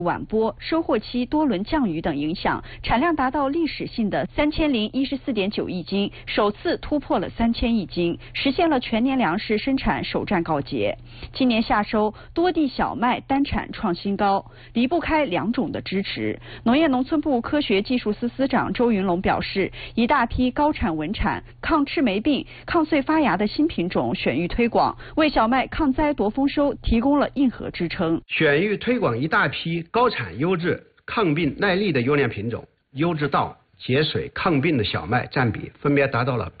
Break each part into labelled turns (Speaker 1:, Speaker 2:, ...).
Speaker 1: 晚播、收获期多轮降雨等影响，产量达到历史性的3014.9亿斤，首次突破了3000亿斤，实现了全年粮食生产首战告捷。今年夏收，多地小麦单产创新高，离不开两种的支持。农业农村部科学技术司司长周云龙表示，一大批高产稳产、抗赤霉病、抗穗发芽的新品种选育推广，为小麦抗灾夺丰收提供了硬核支撑。
Speaker 2: 选育推广一大批高产优质、抗病耐力的优良品种，优质稻、节水、抗病的小麦占比分别达到了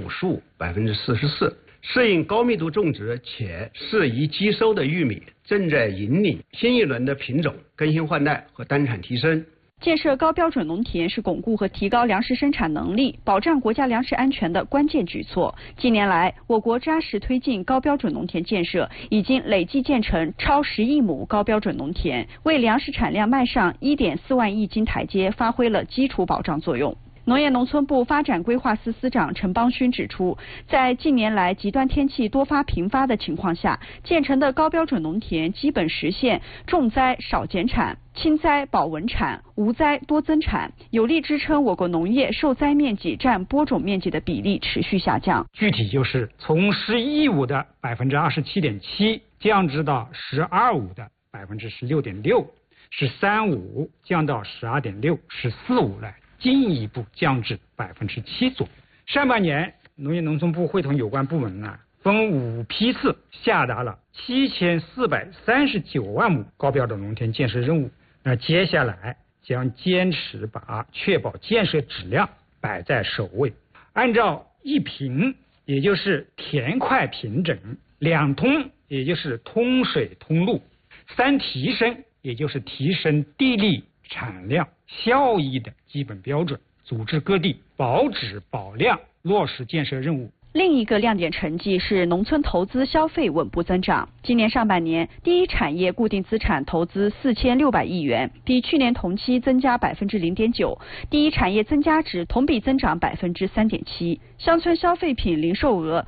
Speaker 2: 55%、44%。适应高密度种植且适宜积收的玉米正在引领新一轮的品种更新换代和单产提升。
Speaker 1: 建设高标准农田是巩固和提高粮食生产能力、保障国家粮食安全的关键举措。近年来，我国扎实推进高标准农田建设，已经累计建成超10亿亩高标准农田，为粮食产量迈上1.4万亿斤台阶发挥了基础保障作用。农业农村部发展规划司司长陈邦勋指出，在近年来极端天气多发频发的情况下，建成的高标准农田基本实现重灾少减产、轻灾保稳产、无灾多增产，有力支撑我国农业受灾面积占播种面积的比例持续下降。
Speaker 3: 具体就是从11.5%的27.7%降至到12.5%的16.6%， 13.5%降到12.6%， 14.5%来进一步降至7%左右。上半年，农业农村部会同有关部门分5批次下达了7439万亩高标准农田建设任务。接下来将坚持把确保建设质量摆在首位，按照1平，也就是田块平整，2通，也就是通水通路，3提升，也就是提升地力、产量、效益的基本标准，组织各地保质保量，落实建设任务。
Speaker 1: 另一个亮点成绩是农村投资消费稳步增长。今年上半年，第一产业固定资产投资4600亿元，比去年同期增加0.9%，第一产业增加值同比增长3.7%。乡村消费品零售额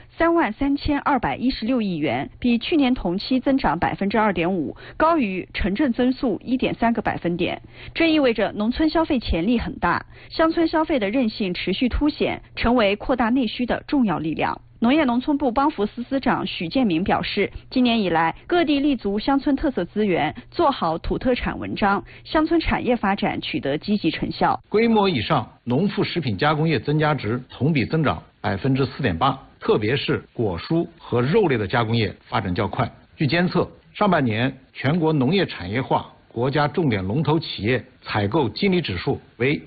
Speaker 1: 33216亿元，比去年同期增长2.5%，高于城镇增速1.3个百分点。这意味着农村消费潜力很大，乡村消费的韧性持续凸显，成为扩大内需的重要力量。农业农村部帮扶司司长许建明表示，今年以来，各地立足乡村特色资源，做好土特产文章，乡村产业发展取得积极成效。
Speaker 4: 规模以上农副食品加工业增加值同比增长4.8%，特别是果蔬和肉类的加工业发展较快。据监测，上半年全国农业产业化国家重点龙头企业采购经理指数为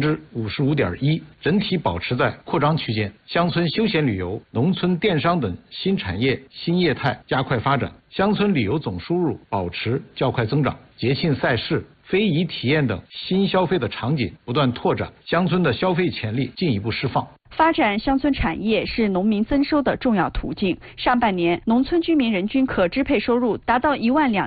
Speaker 4: 55.1%，整体保持在扩张区间。乡村休闲旅游、农村电商等新产业新业态加快发展，乡村旅游总收入保持较快增长。节庆赛事、非遗体验等新消费的场景不断拓展，乡村的消费潜力进一步释放。
Speaker 1: 发展乡村产业是农民增收的重要途径。上半年，农村居民人均可支配收入达到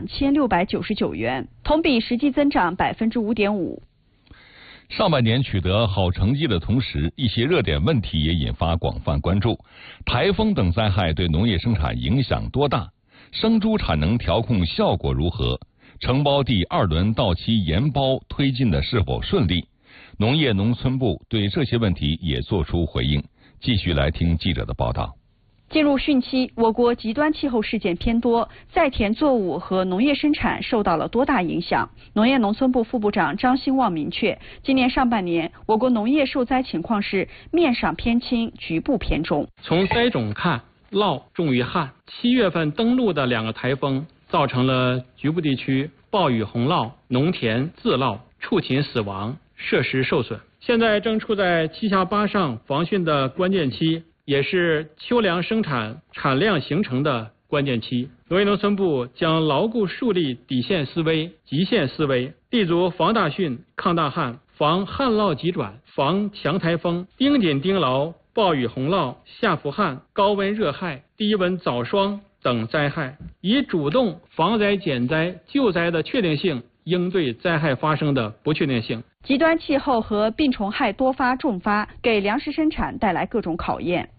Speaker 1: 12699元，同比实际增长5.5%。
Speaker 5: 上半年取得好成绩的同时，一些热点问题也引发广泛关注。台风等灾害对农业生产影响多大？生猪产能调控效果如何？承包第2轮到期研包推进的是否顺利？农业农村部对这些问题也作出回应。继续来听记者的报道。
Speaker 1: 进入汛期，我国极端气候事件偏多，在田作物和农业生产受到了多大影响？农业农村部副部长张兴旺明确，今年上半年我国农业受灾情况是面上偏轻，局部偏重。
Speaker 6: 从灾种看，涝重于旱。7月份登陆的2个台风造成了局部地区暴雨洪涝、农田自涝、畜禽死亡、设施受损。现在正处在7下8上防汛的关键期，也是秋粮生产产量形成的关键期。农业农村部将牢固树立底线思维、极限思维，立足防大汛、抗大旱、防旱涝急转、防强台风，盯紧盯牢暴雨洪涝、夏伏旱、高温热害、低温早霜等灾害，以主动防灾减灾救灾的确定性，应对灾害发生的不确定性。
Speaker 1: 极端气候和病虫害多发重发，给粮食生产带来各种考验。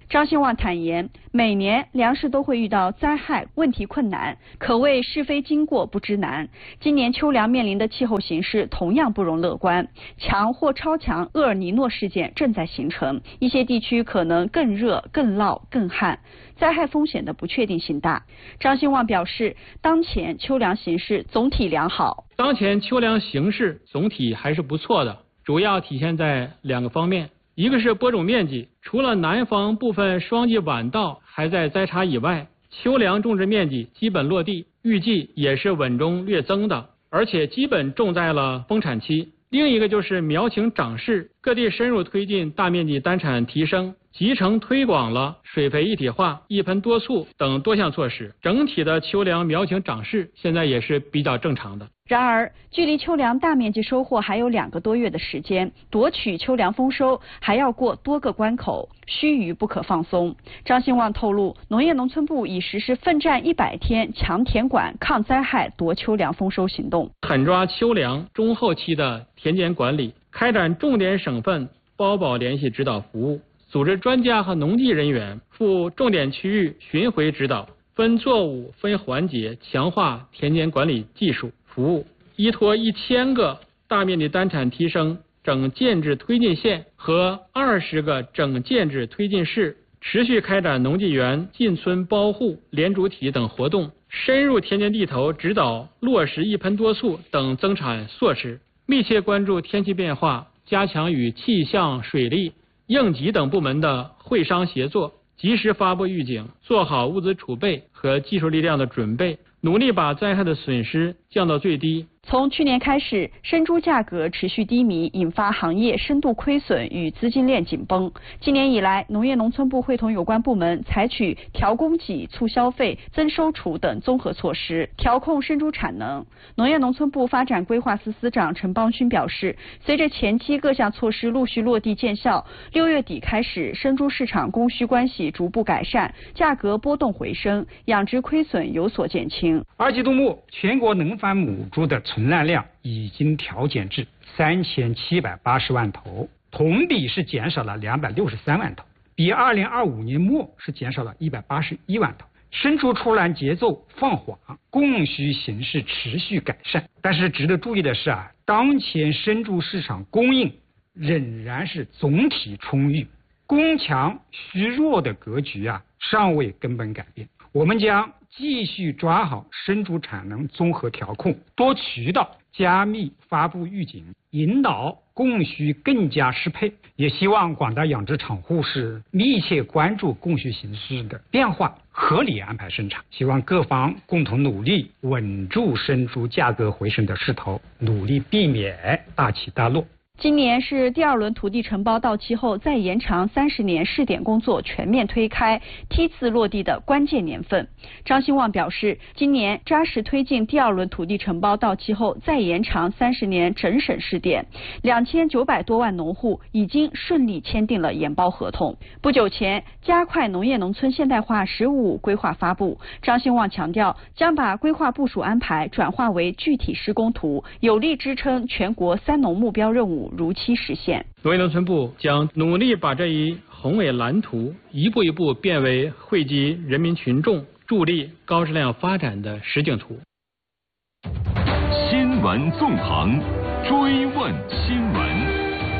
Speaker 1: 张兴旺坦言，每年粮食都会遇到灾害，问题困难，可谓是非经过不知难。今年秋粮面临的气候形势同样不容乐观，强或超强厄尔尼诺事件正在形成，一些地区可能更热、更涝、更旱，灾害风险的不确定性大。张兴旺表示，当前秋粮形势总体良好。
Speaker 6: 当前秋粮形势总体还是不错的，主要体现在2个方面。一个是播种面积，除了南方部分霜季晚稻还在栽插以外，秋粮种植面积基本落地，预计也是稳中略增的，而且基本种在了丰产期。另一个就是苗情长势，各地深入推进大面积单产提升，集成推广了水肥一体化、一盆多促等多项措施，整体的秋粮苗情长势现在也是比较正常的。
Speaker 1: 然而，距离秋粮大面积收获还有2个多月的时间，夺取秋粮丰收还要过多个关口，须臾不可放松。张兴旺透露，农业农村部已实施奋战100天强田管、抗灾害、夺秋粮丰收行动，
Speaker 6: 狠抓秋粮中后期的田间管理，开展重点省份包保联系指导服务，组织专家和农技人员赴重点区域巡回指导，分作物、分环节强化田间管理技术服务，依托1000个大面积单产提升整建制推进线和20个整建制推进市，持续开展农技园进村包户、联主体等活动，深入田间地头指导落实一盆多促等增产措施，密切关注天气变化，加强与气象、水利、应急等部门的会商协作，及时发布预警，做好物资储备和技术力量的准备，努力把灾害的损失降到最低。
Speaker 1: 从去年开始，生猪价格持续低迷，引发行业深度亏损与资金链紧绷。今年以来，农业农村部会同有关部门采取调供给、促消费、增收储等综合措施，调控生猪产能。农业农村部发展规划司司长陈邦勋表示，随着前期各项措施陆续落地见效，6月底开始，生猪市场供需关系逐步改善，价格波动回升，养殖亏损有所减轻。
Speaker 3: 2季度末，全国农繁母猪的存栏量已经调减至3780万头，同比是减少了263万头，比2025年末是减少了181万头。生猪出栏节奏放缓，供需形势持续改善。但是值得注意的是当前生猪市场供应仍然是总体充裕，供强需弱的格局尚未根本改变。我们将继续抓好生猪产能综合调控，多渠道加密发布预警，引导供需更加适配。也希望广大养殖场户是密切关注供需形势的变化，合理安排生产。希望各方共同努力，稳住生猪价格回升的势头，努力避免大起大落。
Speaker 1: 今年是第2轮土地承包到期后再延长30年试点工作全面推开、梯次落地的关键年份。张兴旺表示，今年扎实推进第2轮土地承包到期后再延长30年整省试点，2900多万农户已经顺利签订了研包合同。不久前，加快农业农村现代化15规划发布，张兴旺强调，将把规划部署安排转化为具体施工图，有力支撑全国3农目标任务如期实现。
Speaker 6: 农业农村部将努力把这一宏伟蓝图一步一步变为惠及人民群众、助力高质量发展的实景图。
Speaker 5: 新闻纵横，追问新闻。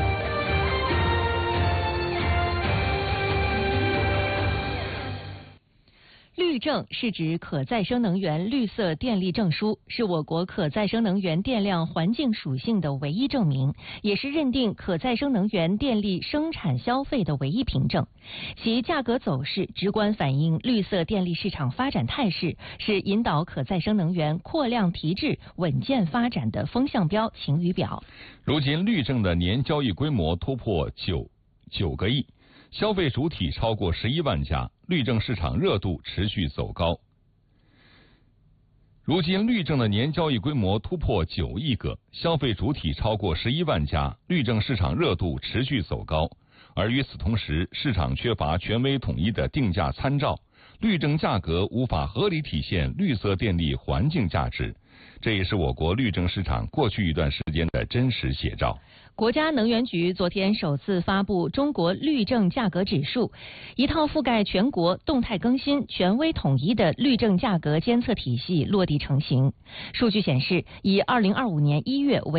Speaker 7: 绿证是指可再生能源绿色电力证书，是我国可再生能源电量环境属性的唯一证明，也是认定可再生能源电力生产消费的唯一凭证。其价格走势直观反映绿色电力市场发展态势，是引导可再生能源扩量提质、稳健发展的风向标、晴雨表。
Speaker 5: 如今绿证的年交易规模突破9个亿，消费主体超过11万家，绿证市场热度持续走高。如今绿证的年交易规模突破9亿个，消费主体超过11万家，绿证市场热度持续走高。而与此同时，市场缺乏权威统一的定价参照，绿证价格无法合理体现绿色电力环境价值， 这也是我国绿政市场过去一段时间的真实写照。
Speaker 7: 国家能源局昨天首次发布中国绿政价格指数，一套覆盖全国、动态更新、权威统一的绿政价格监测体系落地成型。数据显示，以2025年1月为